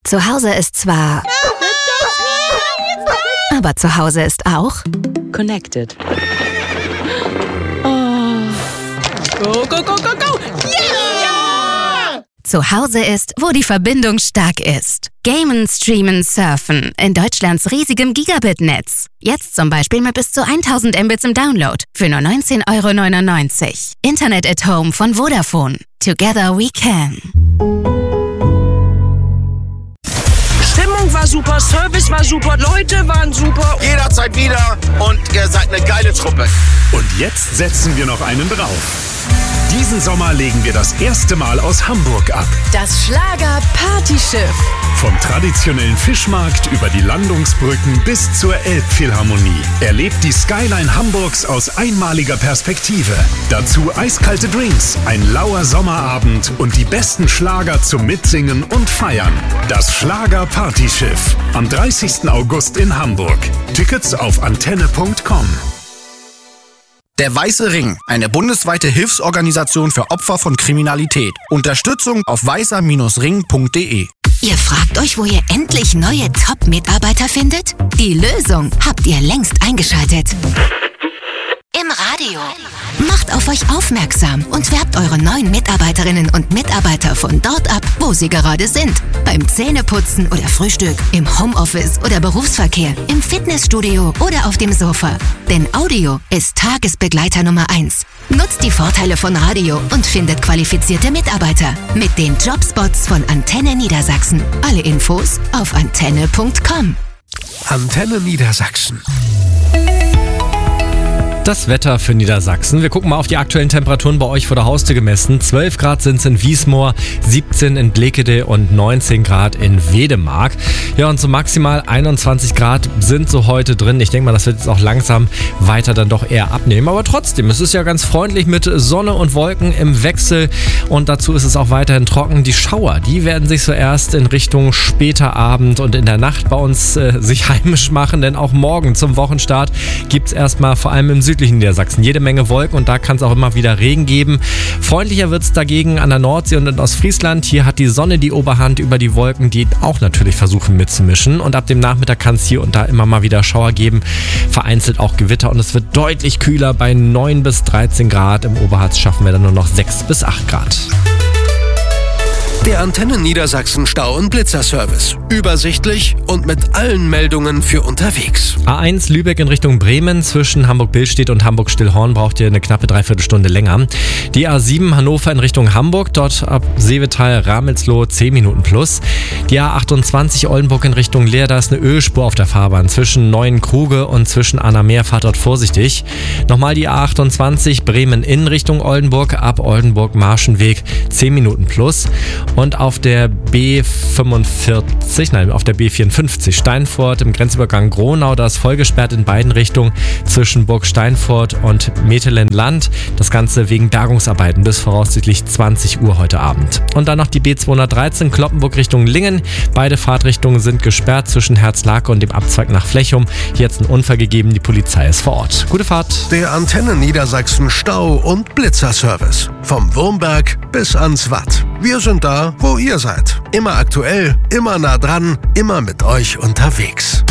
Zu Hause ist zwar... Aber zu Hause ist auch... Connected. Oh. Go, go, go, go, go! Yeah! Zu Hause ist, wo die Verbindung stark ist. Gamen, Streamen, Surfen in Deutschlands riesigem Gigabit-Netz. Jetzt zum Beispiel mit bis zu 1000 Mbits im Download für nur 19,99 €. Internet at Home von Vodafone. Together we can. Stimmung war super, Service war super, Leute waren super. Jederzeit wieder und ihr seid eine geile Truppe. Und jetzt setzen wir noch einen drauf. Diesen Sommer legen wir das erste Mal aus Hamburg ab. Das Schlager-Partyschiff. Vom traditionellen Fischmarkt über die Landungsbrücken bis zur Elbphilharmonie. Erlebt die Skyline Hamburgs aus einmaliger Perspektive. Dazu eiskalte Drinks, ein lauer Sommerabend und die besten Schlager zum Mitsingen und Feiern. Das Schlager-Partyschiff. Am 30. August in Hamburg. Tickets auf antenne.com. Der Weiße Ring, eine bundesweite Hilfsorganisation für Opfer von Kriminalität. Unterstützung auf weißer-ring.de. Ihr fragt euch, wo ihr endlich neue Top-Mitarbeiter findet? Die Lösung habt ihr längst eingeschaltet. Im Radio. Macht auf euch aufmerksam und werbt eure neuen Mitarbeiterinnen und Mitarbeiter von dort ab, wo sie gerade sind. Beim Zähneputzen oder Frühstück, im Homeoffice oder Berufsverkehr, im Fitnessstudio oder auf dem Sofa. Denn Audio ist Tagesbegleiter Nummer 1. Nutzt die Vorteile von Radio und findet qualifizierte Mitarbeiter mit den Jobspots von Antenne Niedersachsen. Alle Infos auf antenne.com. Antenne Niedersachsen. Das Wetter für Niedersachsen. Wir gucken mal auf die aktuellen Temperaturen bei euch vor der Haustür gemessen. 12 Grad sind es in Wiesmoor, 17 in Bleckede und 19 Grad in Wedemark. Ja, und so maximal 21 Grad sind so heute drin. Ich denke mal, das wird jetzt auch langsam weiter dann doch eher abnehmen. Aber trotzdem, es ist ja ganz freundlich mit Sonne und Wolken im Wechsel. Und dazu ist es auch weiterhin trocken. Die Schauer, die werden sich so erst in Richtung später Abend und in der Nacht bei uns sich heimisch machen. Denn auch morgen zum Wochenstart gibt es erstmal vor allem im südlichen Niedersachsen jede Menge Wolken und da kann es auch immer wieder Regen geben. Freundlicher wird es dagegen an der Nordsee und in Ostfriesland. Hier hat die Sonne die Oberhand über die Wolken, die auch natürlich versuchen mitzumischen. Und ab dem Nachmittag kann es hier und da immer mal wieder Schauer geben. Vereinzelt auch Gewitter und es wird deutlich kühler. Bei 9 bis 13 Grad. Im Oberharz schaffen wir dann nur noch 6 bis 8 Grad. Der Antenne Niedersachsen Stau- und Blitzerservice. Übersichtlich und mit allen Meldungen für unterwegs. A1 Lübeck in Richtung Bremen zwischen Hamburg-Billstedt und Hamburg-Stillhorn braucht ihr eine knappe Dreiviertelstunde länger. Die A7 Hannover in Richtung Hamburg, dort ab Seevetal-Ramelsloh 10 Minuten plus. Die A28 Oldenburg in Richtung Leer, da ist eine Ölspur auf der Fahrbahn zwischen Neuenkruge und zwischen Annameer, fahrt dort vorsichtig. Nochmal die A28 Bremen in Richtung Oldenburg, ab Oldenburg-Marschenweg 10 Minuten plus. Und auf der B54 Steinfurt im Grenzübergang Gronau, da ist voll gesperrt in beiden Richtungen zwischen Burg Steinfurt und Metelen-Land. Das Ganze wegen Bergungsarbeiten bis voraussichtlich 20 Uhr heute Abend. Und dann noch die B213 Cloppenburg Richtung Lingen. Beide Fahrtrichtungen sind gesperrt zwischen Herzlake und dem Abzweig nach Flechum. Hier hat es einen Unfall gegeben, die Polizei ist vor Ort. Gute Fahrt. Der Antenne Niedersachsen Stau- und Blitzerservice. Vom Wurmberg bis ans Watt. Wir sind da, wo ihr seid. Immer aktuell, immer nah dran, immer mit euch unterwegs.